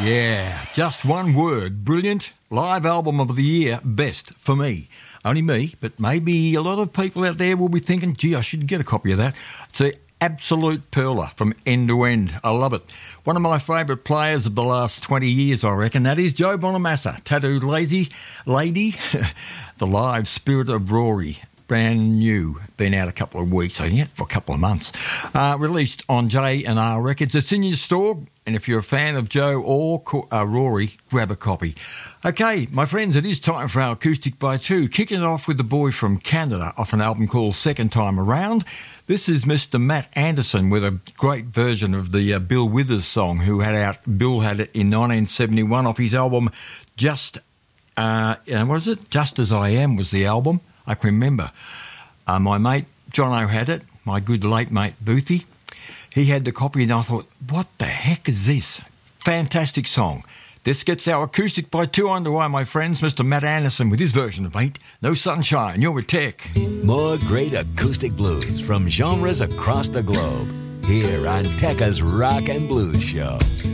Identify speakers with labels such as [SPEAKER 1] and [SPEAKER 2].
[SPEAKER 1] Yeah, just one word. Brilliant. Live album of the year, best for me. Only me, but maybe a lot of people out there will be thinking, gee, I should get a copy of that. It's an absolute perler from end to end. I love it. One of my favourite players of the last 20 years, I reckon. That is Joe Bonamassa, Tattooed Lazy Lady, The Live Spirit of Rory. Brand new, been out a couple of weeks, I think, for a couple of months. Released on J&R Records. It's in your store, and if you're a fan of Joe or Rory, grab a copy. Okay, my friends, it is time for our Acoustic by Two. Kicking it off with the boy from Canada off an album called Second Time Around. This is Mr. Matt Anderson with a great version of the Bill Withers song Bill had it in 1971 off his album Just As I Am was the album. I can remember. My mate Jono had it, my good late mate Boothie. He had the copy and I thought, what the heck is this? Fantastic song. This gets our Acoustic by Two underway, my friends. Mr. Matt Anderson with his version of Ain't No Sunshine. You're with Tech.
[SPEAKER 2] More great acoustic blues from genres across the globe. Here on Tekka's Rock and Blues Show.